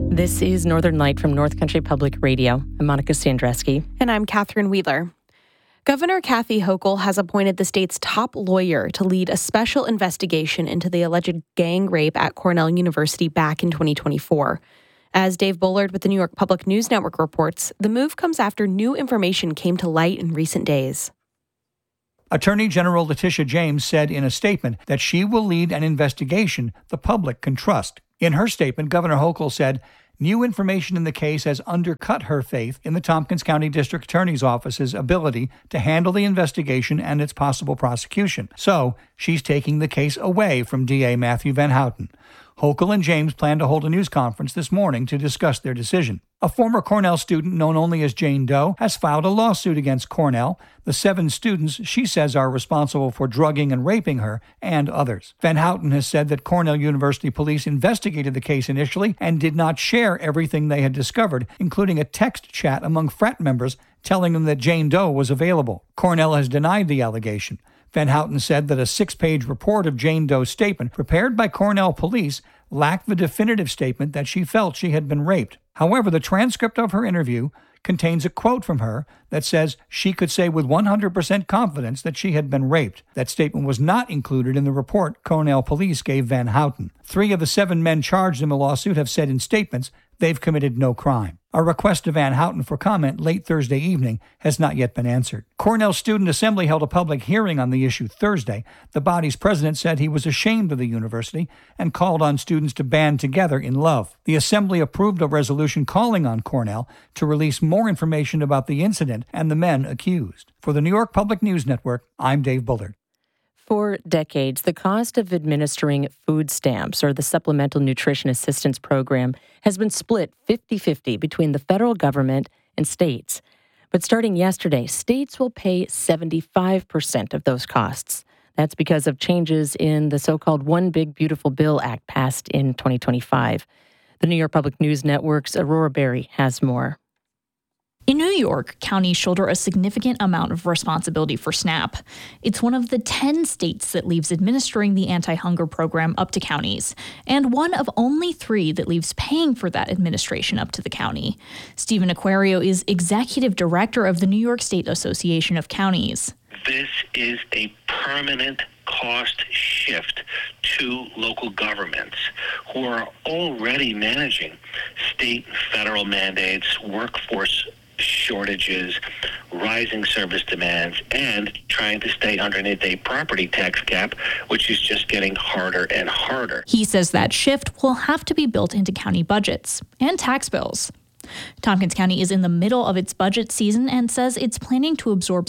This is Northern Light from North Country Public Radio. I'm Monica Sandreski. And I'm Catherine Wheeler. Governor Kathy Hochul has appointed the state's top lawyer to lead a special investigation into the alleged gang rape at Cornell University back in 2024. As Dave Bullard with the New York Public News Network reports, the move comes after new information came to light in recent days. Attorney General Letitia James said in a statement that she will lead an investigation the public can trust. In her statement, Governor Hochul said, "New information in the case has undercut her faith in the Tompkins County District Attorney's Office's ability to handle the investigation and its possible prosecution. So, she's taking the case away from DA Matthew Van Houten." Hochul and James plan to hold a news conference this morning to discuss their decision. A former Cornell student known only as Jane Doe has filed a lawsuit against Cornell, the 7 students she says are responsible for drugging and raping her, and others. Van Houten has said that Cornell University police investigated the case initially and did not share everything they had discovered, including a text chat among frat members telling them that Jane Doe was available. Cornell has denied the allegation. Van Houten said that a 6-page report of Jane Doe's statement prepared by Cornell police lacked the definitive statement that she felt she had been raped. However, the transcript of her interview contains a quote from her that says she could say with 100% confidence that she had been raped. That statement was not included in the report Cornell police gave Van Houten. 3 of the 7 men charged in the lawsuit have said in statements they've committed no crime. A request to Van Houten for comment late Thursday evening has not yet been answered. Cornell Student Assembly held a public hearing on the issue Thursday. The body's president said he was ashamed of the university and called on students to band together in love. The assembly approved a resolution calling on Cornell to release more information about the incident and the men accused. For the New York Public News Network, I'm Dave Bullard. For decades, the cost of administering food stamps, or the Supplemental Nutrition Assistance Program, has been split 50-50 between the federal government and states. But starting yesterday, states will pay 75% of those costs. That's because of changes in the so-called One Big Beautiful Bill Act passed in 2025. The New York Public News Network's Aurora Berry has more. In New York, counties shoulder a significant amount of responsibility for SNAP. It's one of the 10 states that leaves administering the anti-hunger program up to counties, and one of only 3 that leaves paying for that administration up to the county. Stephen Aquario is executive director of the New York State Association of Counties. This is a permanent cost shift to local governments who are already managing state and federal mandates, workforce shortages, rising service demands, and trying to stay underneath a property tax cap, which is just getting harder and harder. He says that shift will have to be built into county budgets and tax bills. Tompkins County is in the middle of its budget season and says it's planning to absorb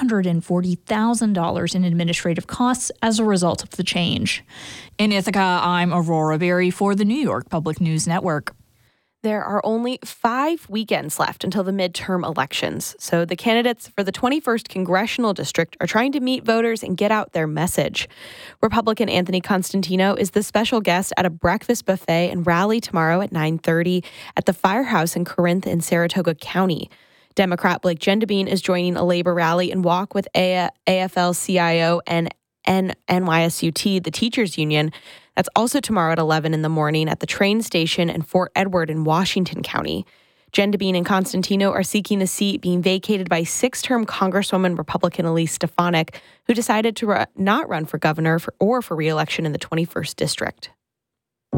$740,000 in administrative costs as a result of the change. In Ithaca, I'm Aurora Berry for the New York Public News Network. There are only 5 weekends left until the midterm elections, so the candidates for the 21st Congressional District are trying to meet voters and get out their message. Republican Anthony Constantino is the special guest at a breakfast buffet and rally tomorrow at 9:30 at the Firehouse in Corinth in Saratoga County. Democrat Blake Gendebien is joining a labor rally and walk with AFL-CIO and NYSUT, the teachers union. That's also tomorrow at 11 in the morning at the train station in Fort Edward in Washington County. Gendebien and Constantino are seeking the seat being vacated by 6-term Congresswoman Republican Elise Stefanik, who decided to not run for governor or for re-election in the 21st district.